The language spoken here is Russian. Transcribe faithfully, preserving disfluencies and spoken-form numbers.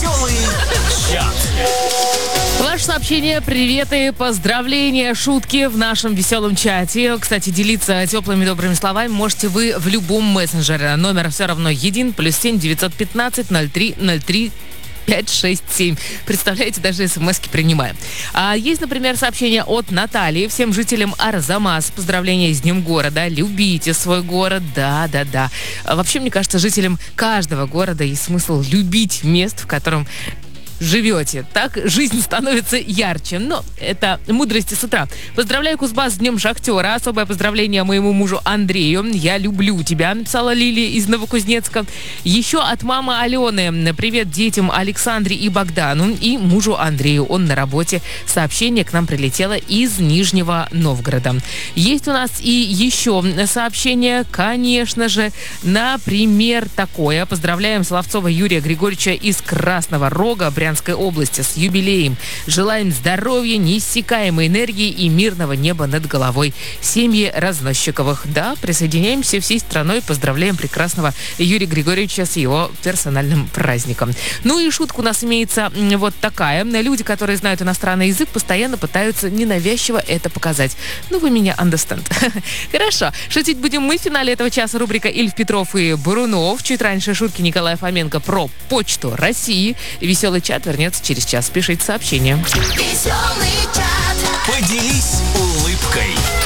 Веселый чат. Ваше сообщение, приветы, поздравления, шутки в нашем веселом чате. Кстати, делиться теплыми добрыми словами можете вы в любом мессенджере. Номер все равно един, плюс семь девятьсот пятнадцать ноль три ноль три пять шесть семь. Представляете, даже смс-ки принимаем. А есть, например, сообщение от Натальи. Всем жителям Арзамас поздравления с Днем города. Любите свой город. Да, да, да. А вообще, мне кажется, жителям каждого города есть смысл любить место, в котором живете. Так жизнь становится ярче. Но это мудрости с утра. Поздравляю Кузбасс с Днем Шахтера. Особое поздравление моему мужу Андрею. Я люблю тебя, написала Лилия из Новокузнецка. Еще от мамы Алены. Привет детям Александре и Богдану и мужу Андрею. Он на работе. Сообщение к нам прилетело из Нижнего Новгорода. Есть у нас и еще сообщение, конечно же, например, такое. Поздравляем Соловцова Юрия Григорьевича из Красного Рога, Брянской области, с юбилеем. Желаем здоровья, неиссякаемой энергии и мирного неба над головой. Семьи Разносчиковых. Да, присоединяемся всей страной. Поздравляем прекрасного Юрия Григорьевича с его персональным праздником. Ну и шутка у нас имеется вот такая. Люди, которые знают иностранный язык, постоянно пытаются ненавязчиво это показать. Ну, вы меня understand. Хорошо. Шутить будем мы в финале этого часа. Рубрика Ильф, Петров и Бурунов. Чуть раньше шутки Николая Фоменко про Почту России. Веселый чат вернется через час. Пишите сообщение. Поделись улыбкой.